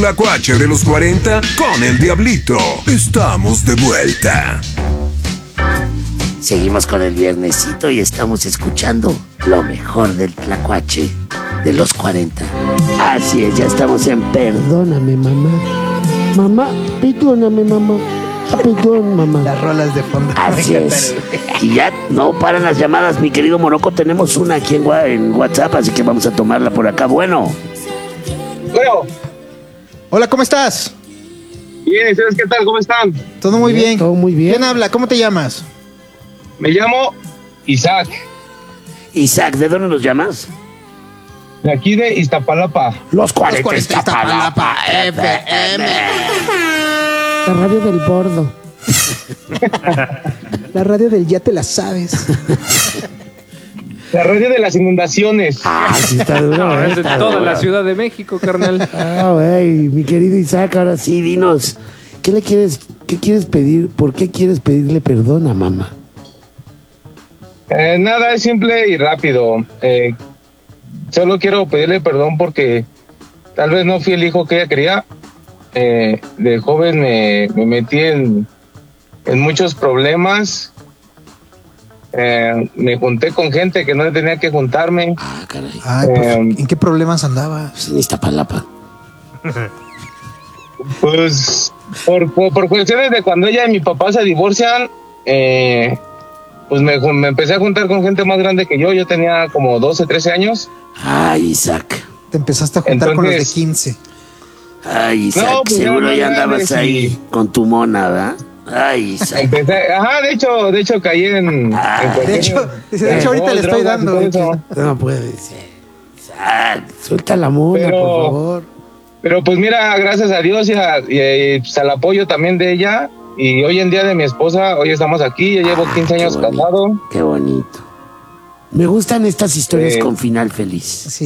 Tlacuache de los 40 con el Diablito. Estamos de vuelta. Seguimos con el viernesito y estamos escuchando lo mejor del Tlacuache de los 40. Así es, ya estamos en Perdóname, mamá. Mamá, perdóname, mamá. Perdón, mamá. Las rolas de fondo. Así es. Y ya no paran las llamadas, mi querido Morocco. Tenemos una aquí en WhatsApp, así que vamos a tomarla por acá. Bueno. Hola, ¿cómo estás? Bien, ¿y ustedes qué tal? ¿Cómo están? Todo muy bien. Todo muy bien. ¿Quién habla? ¿Cómo te llamas? Me llamo Isaac, Isaac, ¿de dónde nos llamas? de aquí de Iztapalapa. Los 40 Iztapalapa, FM. La radio del bordo. La radio del ya te la sabes. La radio de las inundaciones. Ah, sí está duro. No, es de está toda duro. la Ciudad de México, carnal. Ah, güey, mi querido Isaac, ahora sí. Sí, dinos, ¿Qué quieres pedir? ¿Por qué quieres pedirle perdón a mamá? Nada, es simple y rápido. Solo quiero pedirle perdón porque tal vez no fui el hijo que ella quería. De joven me metí en muchos problemas. Me junté con gente que no tenía que juntarme. Ah, caray. Ay, pues, ¿en qué problemas andabas? Pues en Iztapalapa. Pues por cuestiones de cuando ella y mi papá se divorcian, pues me empecé a juntar con gente más grande que yo. Yo tenía como 12, 13 años. Ay, Isaac. Te empezaste a juntar con los de Entonces- 15. Ay, Isaac, No, pues seguro ya ya no andabas grandes ahí y- con tu mona, ¿verdad? Ay, Isaac. De hecho caí en De hecho ahorita le estoy drogas y dando. todo eso. No puede ser. Isaac. Suelta la mona, Pero- por favor. Pero pues mira, gracias a Dios pues, al apoyo también de ella y hoy en día de mi esposa, hoy estamos aquí. Yo llevo 15 años qué bonito. casado. Qué bonito. Me gustan estas historias Sí. con final feliz. Sí.